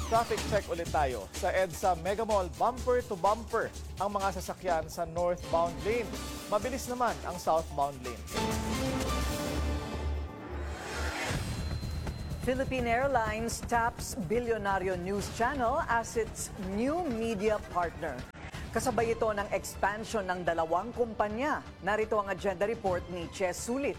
Traffic check ulit tayo. Sa EDSA Mega Mall, bumper to bumper ang mga sasakyan sa northbound lane. Mabilis naman ang southbound lane. Philippine Airlines taps Bilyonaryo News Channel as its new media partner. Kasabay ito ng expansion ng dalawang kumpanya. Narito ang agenda report ni Ches Sulit.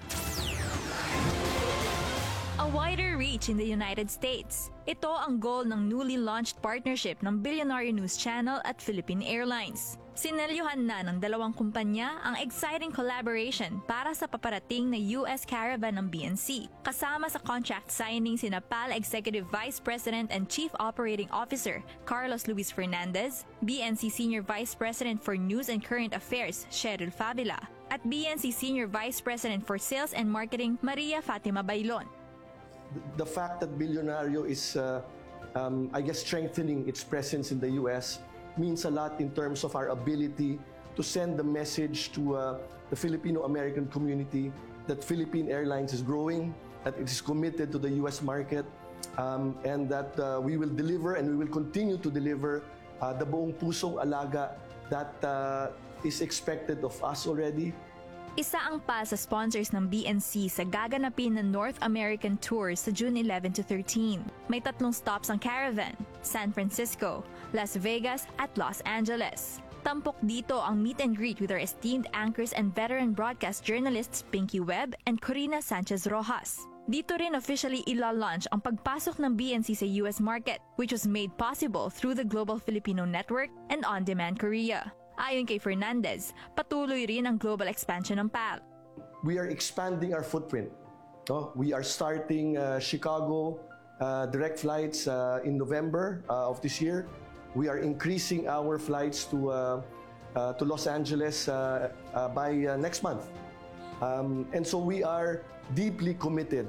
A wider reach in the United States. Ito ang goal ng newly launched partnership ng Bilyonaryo News Channel at Philippine Airlines. Sinelyuhan na ng dalawang kumpanya ang exciting collaboration para sa paparating na US Caravan ng BNC. Kasama sa contract signing sina PAL Executive Vice President and Chief Operating Officer Carlos Luis Fernandez, BNC Senior Vice President for News and Current Affairs Cheryl Favila, at BNC Senior Vice President for Sales and Marketing Maria Fatima Bailon. The fact that Bilyonaryo is, strengthening its presence in the U.S. means a lot in terms of our ability to send the message to the Filipino-American community that Philippine Airlines is growing, that it is committed to the U.S. market, and that we will deliver and we will continue to deliver the buong pusong alaga that is expected of us already. Isa ang pa sa sponsors ng BNC sa gaganapin na North American Tour sa June 11 to 13. May 3 stops ang Caravan, San Francisco, Las Vegas at Los Angeles. Tampok dito ang meet and greet with our esteemed anchors and veteran broadcast journalists Pinky Webb and Corina Sanchez Rojas. Dito rin officially ila-launch ang pagpasok ng BNC sa US market, which was made possible through the Global Filipino Network and On Demand Korea. Ayon kay Fernandez, patuloy rin ang global expansion ng PAL. We are expanding our footprint. We are starting Chicago direct flights in November of this year. We are increasing our flights to Los Angeles by next month. And so we are deeply committed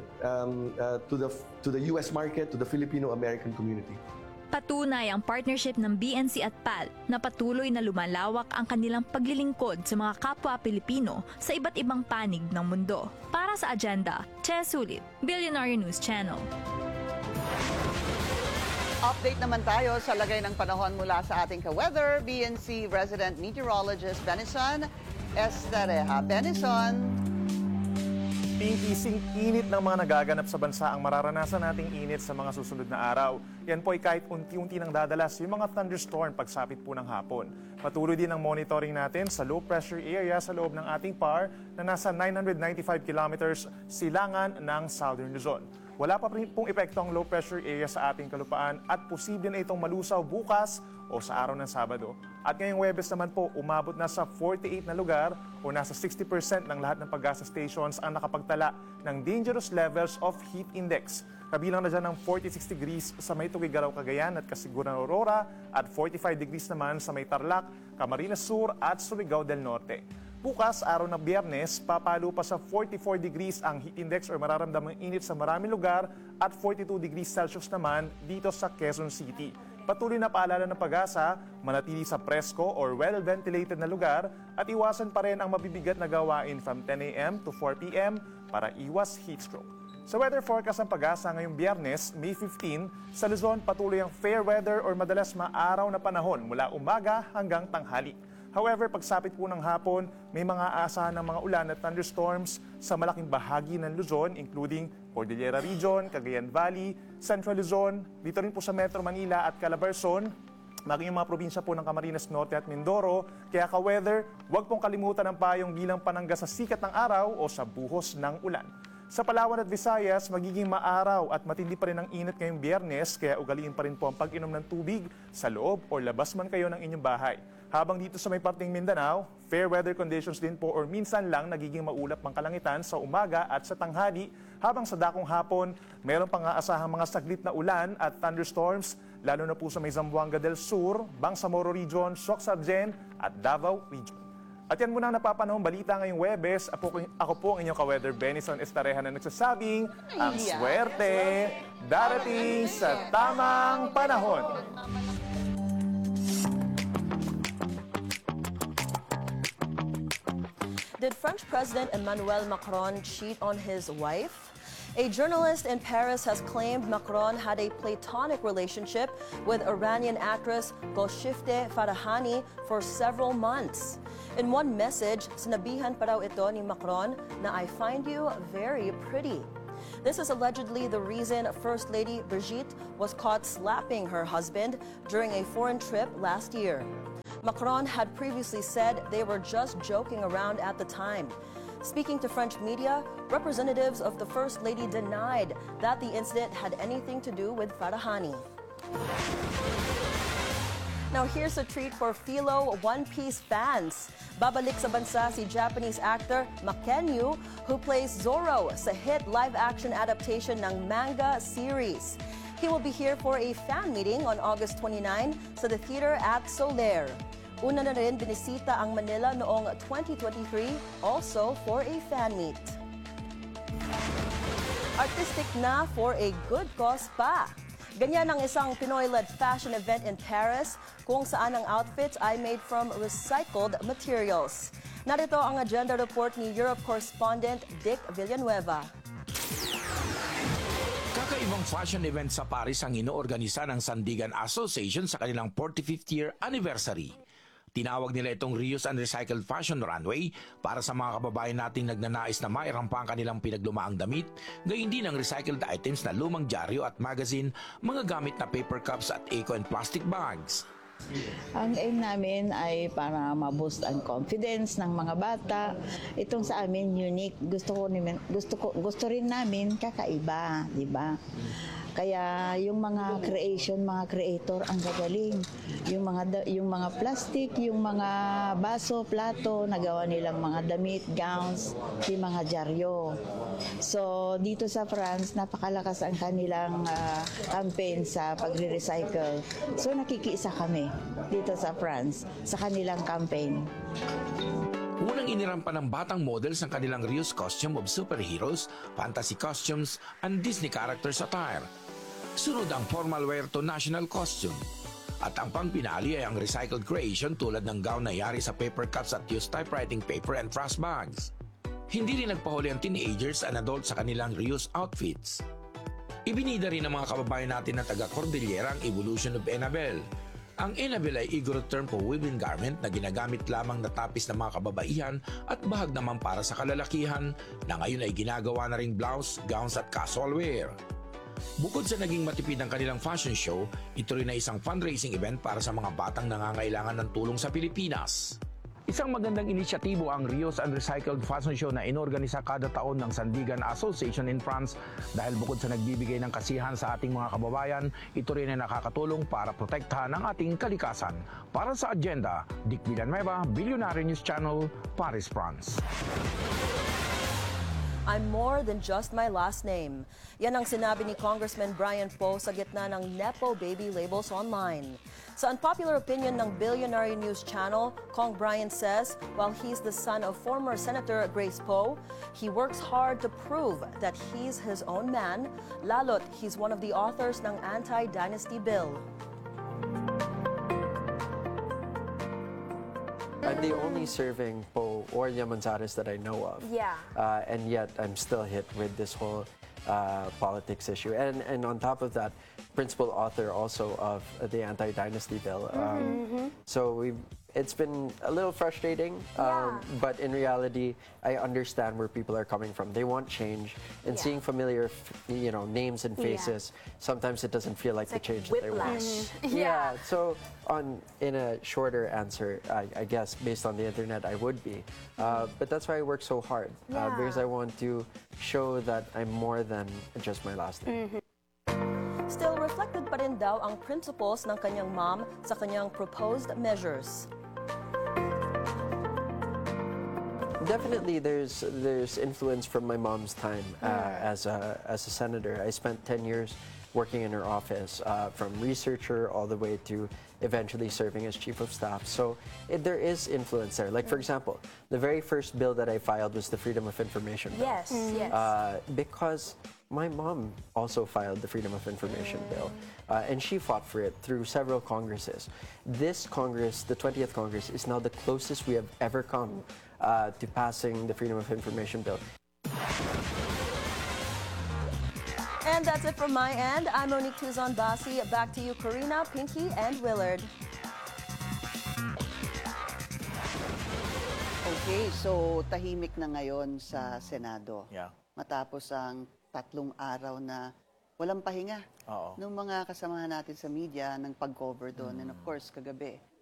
to the US market, to the Filipino-American community. Patunay ang partnership ng BNC at PAL na patuloy na lumalawak ang kanilang paglilingkod sa mga kapwa Pilipino sa iba't ibang panig ng mundo. Para sa agenda, Ches Sulit, Bilyonaryo News Channel. Update naman tayo sa lagay ng panahon mula sa ating ka-weather, BNC resident meteorologist Benison Estareja. Benison. Pinky, init ng mga nagaganap sa bansa ang mararanasan nating init sa mga susunod na araw. Yan po ay kahit unti-unti nang dadalas yung mga thunderstorm pagsapit po ng hapon. Patuloy din ang monitoring natin sa low pressure area sa loob ng ating PAR na nasa 995 kilometers silangan ng Southern Luzon. Wala pa pong epekto ang low pressure area sa ating kalupaan at posible na itong malusaw bukas o sa araw ng Sabado. At ngayong Huwebes naman po, umabot na sa 48 na lugar o nasa 60% ng lahat ng pag-asa stations ang nakapagtala ng dangerous levels of heat index. Kabilang na dyan ng 46 degrees sa may Tuguegarao, Cagayan at Kasiguran, Aurora at 45 degrees naman sa may Tarlac, Camarines Sur at Surigao del Norte. Bukas, araw ng Biyernes, papalo pa sa 44 degrees ang heat index o mararamdamang init sa maraming lugar at 42 degrees Celsius naman dito sa Quezon City. Patuloy na paalala ng Pag-asa, manatili sa presko or well-ventilated na lugar at iwasan pa rin ang mabibigat na gawain from 10 a.m. to 4 p.m. para iwas heat stroke. Sa weather forecast ng Pag-asa ngayong Biyernes, May 15, sa Luzon patuloy ang fair weather or madalas maaraw na panahon mula umaga hanggang tanghali. However, pagsapit po ng hapon, may mga aasahan ng mga ulan at thunderstorms sa malaking bahagi ng Luzon, including Cordillera Region, Cagayan Valley, Central Luzon, dito rin po sa Metro Manila at Calabarzon, maging yung mga probinsya po ng Camarines Norte at Mindoro. Kaya ka-weather, huwag pong kalimutan ang payong bilang panangga sa sikat ng araw o sa buhos ng ulan. Sa Palawan at Visayas, magiging maaraw at matindi pa rin ang init ngayong Biyernes, kaya ugaliin pa rin po ang pag-inom ng tubig sa loob o labas man kayo ng inyong bahay. Habang dito sa may parting Mindanao, fair weather conditions din po or minsan lang nagiging maulap ang kalangitan sa umaga at sa tanghali, habang sa dakong hapon, meron pang aasahang mga saglit na ulan at thunderstorms, lalo na po sa may Zamboanga del Sur, Bangsamoro Region, Sorsogon at Davao Region. At yan muna ang napapanahong balita ngayong Huwebes. Ako po ang inyong ka-weather, Benison Estareja, na nagsasabing, ang swerte darating sa tamang panahon. Did French President Emmanuel Macron cheat on his wife? A journalist in Paris has claimed Macron had a platonic relationship with Iranian actress Golshifteh Farahani for several months. In one message, sinabihan pa raw ito ni Macron na I find you very pretty. This is allegedly the reason First Lady Brigitte was caught slapping her husband during a foreign trip last year. Macron had previously said they were just joking around at the time. Speaking to French media, representatives of the First Lady denied that the incident had anything to do with Farahani. Now here's a treat for Philo One Piece fans. Babalik sa bansa si Japanese actor Makenyu, who plays Zoro sa hit live-action adaptation ng manga series. He will be here for a fan meeting on August 29 sa the theater at Soler. Una na rin binisita ang Manila noong 2023, also for a fan meet. Artistic na for a good cause pa. Ganyan ang isang Pinoy-led fashion event in Paris kung saan ang outfits ay made from recycled materials. Narito ang agenda report ni Europe correspondent Dick Villanueva. Kakaibang fashion event sa Paris ang inoorganisa ng Sandigan Association sa kanilang 45th year anniversary. Tinawag nila itong Reuse and Recycled Fashion Runway para sa mga kababayan nating nagnanais na mairampa ang kanilang pinaglumaang damit, gayon din ang recycled items na lumang dyaryo at magazine, mga gamit na paper cups at eco and plastic bags. Ang aim namin ay para ma-boost ang confidence ng mga bata. Itong sa amin unique. Gusto rin namin kakaiba, di ba? Kaya yung mga creation, mga creator ang gagaling. Yung mga plastic, yung mga baso, plato, nagawa nilang mga damit, gowns, yung mga dyaryo. So dito sa France, napakalakas ang kanilang campaign sa pagre-recycle. So nakikiisa kami dito sa France sa kanilang campaign. Unang inirampa ng batang models ang kanilang reuse costume of superheroes, fantasy costumes, and Disney characters attire. Sunod ang formal wear to national costume. At ang pangpinali ay ang recycled creation tulad ng gown na yari sa paper cups at used typewriting paper and trash bags. Hindi rin nagpahuli ang teenagers and adults sa kanilang reuse outfits. Ibinida rin ng mga kababayan natin na taga Cordillera ang evolution of Enabel. Ang Enabel ay Igorot term for woven garment na ginagamit lamang na tapis ng mga kababaihan at bahag naman para sa kalalakihan na ngayon ay ginagawa na ring blouse, gowns at casual wear. Bukod sa naging matipid ang kanilang fashion show, ito rin ay isang fundraising event para sa mga batang nangangailangan ng tulong sa Pilipinas. Isang magandang inisyatibo ang Reuse and Recycled Fashion Show na inorganisa kada taon ng Sandigan Association in France dahil bukod sa nagbibigay ng kasiyahan sa ating mga kababayan, ito rin ay nakakatulong para protektahan ang ating kalikasan. Para sa agenda, Dick Villanueva, Billionaire News Channel, Paris, France. I'm more than just my last name. Yan ang sinabi ni Congressman Brian Poe sa gitna ng Nepo baby labels online. Sa unpopular opinion ng Billionaire News Channel, Cong Brian says while he's the son of former Senator Grace Poe, he works hard to prove that he's his own man, lalo't he's one of the authors ng anti-dynasty bill. I'm the only serving Poe or Llamanzares that I know of. Yeah. And yet I'm still hit with this whole politics issue. And on top of that, principal author also of the anti-dynasty bill. So it's been a little frustrating, but in reality, I understand where people are coming from. They want change, and seeing familiar, names and faces, sometimes it doesn't feel like the change that they want. Yeah. So in a shorter answer, I guess based on the internet, I would be, but that's why I work so hard because I want to show that I'm more than just my last name. Still reflected pa rin daw ang principles ng kanyang mom sa kanyang proposed measures. Definitely, there's influence from my mom's time as a senator. I spent 10 years working in her office, from researcher all the way to eventually serving as chief of staff. So there is influence there. Like, for example, the very first bill that I filed was the Freedom of Information bill. Yes, yes. Because my mom also filed the Freedom of Information bill, and she fought for it through several Congresses. This Congress, the 20th Congress, is now the closest we have ever come to passing the Freedom of Information bill. And that's it from my end. I'm Monique Tuzon Basi. Back to you, Karina, Pinky, and Willard. Okay, so tahimik na ngayon sa Senado. Yeah. Matapos ang 3 araw na walang pahinga Oo. ng mga kasamahan natin sa media ng pag-cover doon. And of course, kagabi,